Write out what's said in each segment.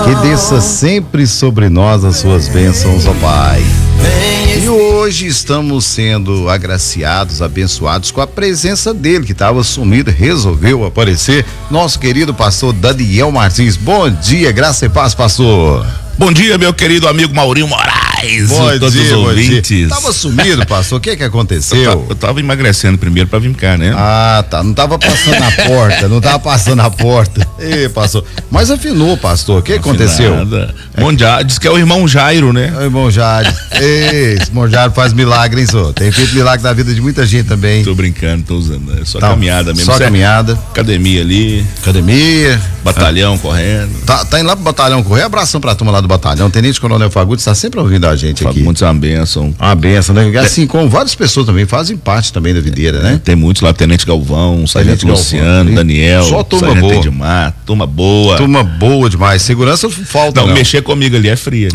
Que desça sempre sobre nós as suas bênçãos, ó Pai. E hoje estamos sendo agraciados, abençoados com a presença dele, que estava sumido, resolveu aparecer, nosso querido pastor Daniel Martins. Bom dia, graça e paz, pastor. Bom dia, meu querido amigo Maurinho Moraes. Bom todos dia, os ouvintes. Tava sumido, pastor, o que aconteceu? Eu tava emagrecendo primeiro pra vir cá, né? Ah, tá, não tava passando na porta, não tava passando na porta. Ei, pastor, mas afinou, pastor, o que aconteceu? Diz que é o irmão Jairo, né? É o irmão Jairo. Ei, esse irmão Jairo faz milagre, hein, senhor? Tem feito milagre na vida de muita gente também. Tô brincando, tô usando, é só caminhada mesmo. Só caminhada. Academia ali. Academia. Batalhão correndo. Tá indo lá pro batalhão correr, abração pra turma lá do batalhão. Tenente Coronel Fagundes tá sempre ouvindo a gente aqui. Fagundes é uma bênção. Uma bênção, né? Assim como várias pessoas também fazem parte também da videira, né? Tem muitos lá, Tenente Galvão, Sargento Luciano, Daniel. Só turma boa. Edmar, turma boa. Turma boa demais. Segurança falta não. Mexer comigo ali é fria.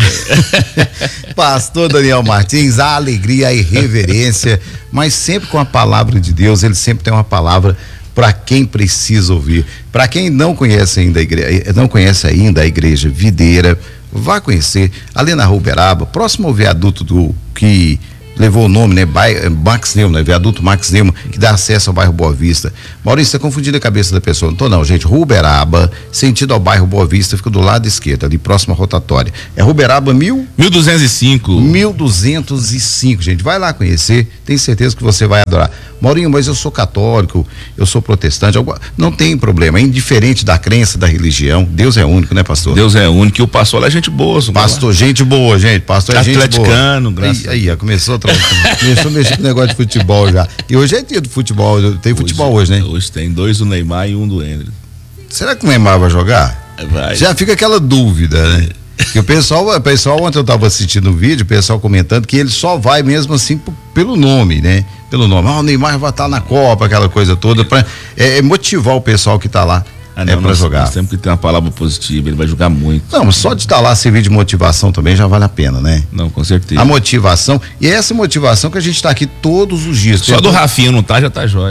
Pastor Daniel Martins, a alegria, a irreverência, mas sempre com a palavra de Deus. Ele sempre tem uma palavra para quem precisa ouvir. Para quem não conhece ainda a igreja Videira, vá conhecer ali na Rua Uberaba, próximo ao viaduto que levou o nome, né? Max Neumann, né? Viaduto Max Neumann, que dá acesso ao bairro Boa Vista. Maurício, você confundindo a cabeça da pessoa. Não tô não, gente. Rua Uberaba, sentido ao bairro Boa Vista, fica do lado esquerdo, ali próximo à rotatória. É Rua Uberaba 1205. 1205, gente. Vai lá conhecer, tenho certeza que você vai adorar. Maurinho, mas eu sou católico, eu sou protestante, não tem problema, é indiferente da crença, da religião. Deus é único, né, pastor? Deus é único, e o pastor é gente boa. Pastor, gente boa, gente. Pastor é gente boa. Atleticano, graças a Deus. Começou a mexer com o negócio de futebol já. E hoje é dia do futebol, tem futebol hoje, né? Hoje tem 2 do Neymar e 1 do Hendrick. Será que o Neymar vai jogar? Vai. Já fica aquela dúvida, né? Que o pessoal, ontem eu estava assistindo um vídeo, o pessoal comentando que ele só vai mesmo assim pelo nome, né? Pelo nome. O Neymar vai estar na Copa, aquela coisa toda, para motivar o pessoal que está lá. Para jogar. Nós temos que ter uma palavra positiva, ele vai jogar muito. Não, mas só de estar lá servir de motivação também já vale a pena, né? Não, com certeza. A motivação, e é essa motivação que a gente está aqui todos os dias. Só do Rafinha não tá, já tá jóia.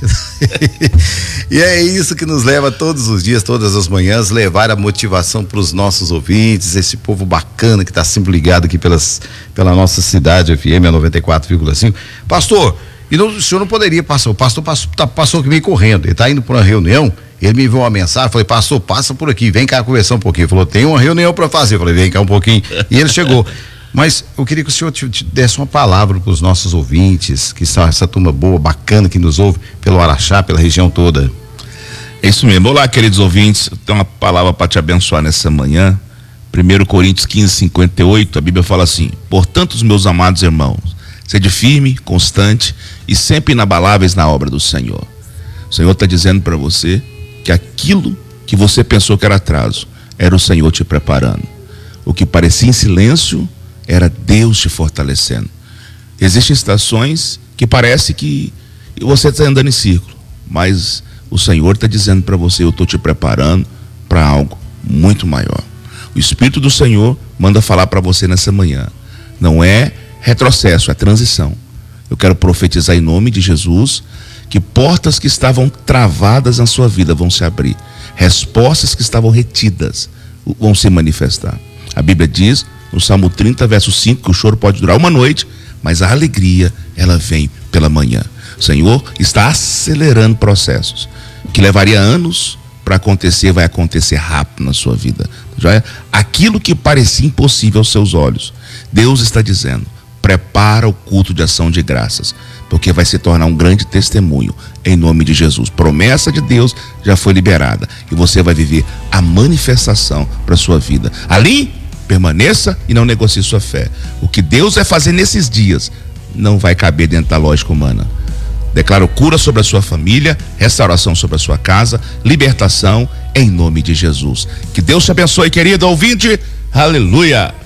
E é isso que nos leva todos os dias, todas as manhãs, levar a motivação para os nossos ouvintes, esse povo bacana que está sempre ligado aqui pela nossa cidade FM, a 94,5. Pastor, o senhor não poderia passar, o pastor passou aqui meio correndo, ele está indo para uma reunião. Ele me enviou uma mensagem, falei, pastor, passa por aqui, vem cá conversar um pouquinho. Ele falou, tem uma reunião para fazer. Eu falei, vem cá um pouquinho. E ele chegou. Mas eu queria que o senhor te desse uma palavra para os nossos ouvintes, que são essa turma boa, bacana, que nos ouve pelo Araxá, pela região toda. É isso mesmo. Olá, queridos ouvintes, eu tenho uma palavra para te abençoar nessa manhã. 1 Coríntios 15:58, a Bíblia fala assim: portanto, os meus amados irmãos, sede firme, constante e sempre inabaláveis na obra do Senhor. O Senhor está dizendo para você que aquilo que você pensou que era atraso, era o Senhor te preparando. O que parecia em silêncio, era Deus te fortalecendo. Existem estações que parece que você está andando em círculo, mas o Senhor está dizendo para você, eu estou te preparando para algo muito maior. O Espírito do Senhor manda falar para você nessa manhã. Não é retrocesso, é transição. Eu quero profetizar em nome de Jesus que portas que estavam travadas na sua vida vão se abrir. Respostas que estavam retidas vão se manifestar. A Bíblia diz, no Salmo 30, verso 5, que o choro pode durar uma noite, mas a alegria, ela vem pela manhã. O Senhor está acelerando processos que levaria anos para acontecer, vai acontecer rápido na sua vida. Já é aquilo que parecia impossível aos seus olhos. Deus está dizendo, prepara o culto de ação de graças, porque vai se tornar um grande testemunho em nome de Jesus. Promessa de Deus já foi liberada e você vai viver a manifestação para sua vida. Ali, permaneça e não negocie sua fé. O que Deus vai fazer nesses dias não vai caber dentro da lógica humana. Declaro cura sobre a sua família, restauração sobre a sua casa, libertação em nome de Jesus. Que Deus te abençoe, querido ouvinte. Aleluia!